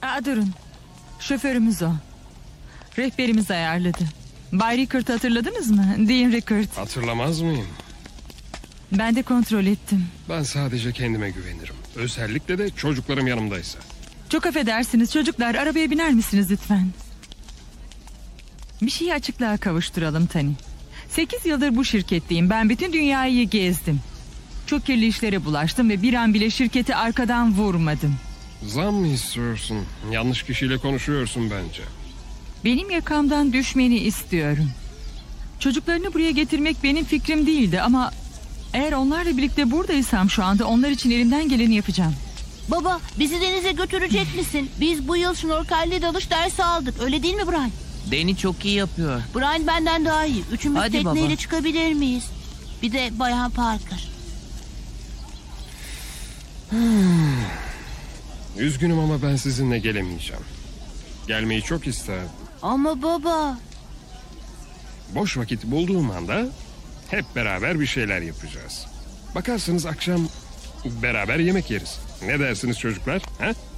Durun. Şoförümüz o. Rehberimiz ayarladı. Bay Rickard hatırladınız mı? Dean Rickard. Hatırlamaz mıyım? Ben de kontrol ettim. Ben sadece kendime güvenirim. Özellikle de çocuklarım yanımdaysa. Çok affedersiniz çocuklar, arabaya biner misiniz lütfen? Bir şeyi açıklığa kavuşturalım Tani. 8 yıldır bu şirketteyim. Ben bütün dünyayı gezdim. Çok kirli işlere bulaştım ve bir an bile şirketi arkadan vurmadım. Zam mı istiyorsun? Yanlış kişiyle konuşuyorsun bence. Benim yakamdan düşmeni istiyorum. Çocuklarını buraya getirmek benim fikrim değildi ama... eğer onlarla birlikte buradaysam şu anda onlar için elimden geleni yapacağım. Baba, bizi denize götürecek misin? Biz bu yıl şnorkelli dalış dersi aldık. Öyle değil mi Brian? Danny çok iyi yapıyor. Brian benden daha iyi. Üçümüz Hadi tekneyle baba. çıkabilir miyiz? Bir de Bayan Parker. Üzgünüm ama ben sizinle gelemeyeceğim. Gelmeyi çok isterdim. Ama baba... Boş vakit bulduğum anda hep beraber bir şeyler yapacağız. Bakarsınız akşam beraber yemek yeriz. Ne dersiniz çocuklar? Ha?